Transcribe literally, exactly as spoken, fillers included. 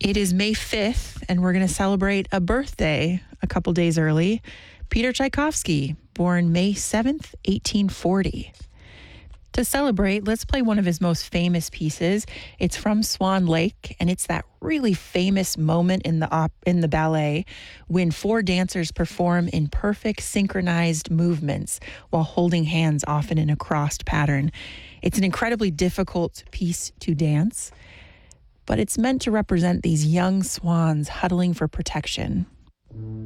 It is May fifth, and we're going to celebrate a birthday a couple days early. Peter Tchaikovsky, born May seventh, eighteen forty. To celebrate, let's play one of his most famous pieces. It's from Swan Lake, and it's that really famous moment in the op- in the ballet when four dancers perform in perfect synchronized movements while holding hands, often in a crossed pattern. It's an incredibly difficult piece to dance, but it's meant to represent these young swans huddling for protection.